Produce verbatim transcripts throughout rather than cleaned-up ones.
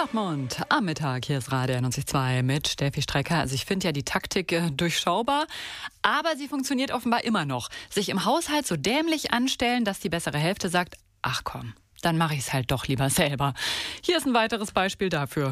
Dortmund am Mittag. Hier ist Radio einundneunzig Komma zwei mit Steffi Strecker. Also ich finde ja die Taktik äh, durchschaubar, aber sie funktioniert offenbar immer noch. Sich im Haushalt so dämlich anstellen, dass die bessere Hälfte sagt, ach komm, dann mache ich es halt doch lieber selber. Hier ist ein weiteres Beispiel dafür.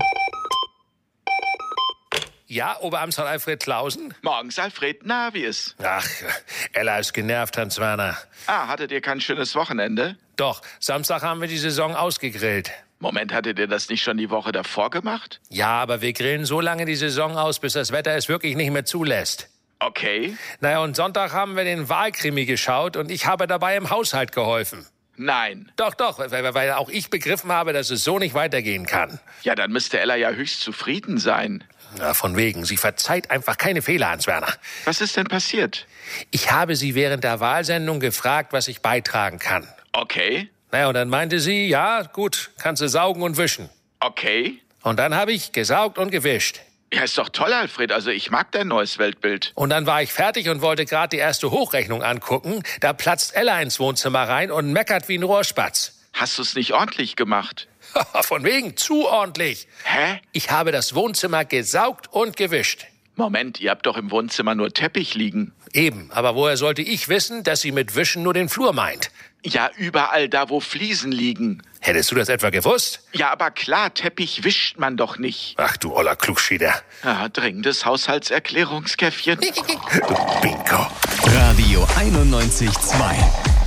Ja, Oberamtsrat Alfred Clausen? Morgens, Alfred. Na, wie ist? Ach, Ella ist genervt, Hans Werner. Ah, hattet ihr kein schönes Wochenende? Doch, Samstag haben wir die Saison ausgegrillt. Moment, hattet ihr das nicht schon die Woche davor gemacht? Ja, aber wir grillen so lange die Saison aus, bis das Wetter es wirklich nicht mehr zulässt. Okay. Naja, und Sonntag haben wir den Wahlkrimi geschaut und ich habe dabei im Haushalt geholfen. Nein. Doch, doch, weil, weil auch ich begriffen habe, dass es so nicht weitergehen kann. Ja, dann müsste Ella ja höchst zufrieden sein. Na, von wegen. Sie verzeiht einfach keine Fehler, Hans Werner. Was ist denn passiert? Ich habe sie während der Wahlsendung gefragt, was ich beitragen kann. Okay. Naja, und dann meinte sie, ja, gut, kannst du saugen und wischen. Okay. Und dann habe ich gesaugt und gewischt. Ja, ist doch toll, Alfred. Also ich mag dein neues Weltbild. Und dann war ich fertig und wollte gerade die erste Hochrechnung angucken. Da platzt Ella ins Wohnzimmer rein und meckert wie ein Rohrspatz. Hast du es nicht ordentlich gemacht? Von wegen, zu ordentlich. Hä? Ich habe das Wohnzimmer gesaugt und gewischt. Moment, ihr habt doch im Wohnzimmer nur Teppich liegen. Eben, aber woher sollte ich wissen, dass sie mit Wischen nur den Flur meint? Ja, überall da, wo Fliesen liegen. Hättest du das etwa gewusst? Ja, aber klar, Teppich wischt man doch nicht. Ach du oller Klugschieder. Ja, dringendes Haushaltserklärungskäffchen. Du Bingo. Radio einundneunzig Komma zwei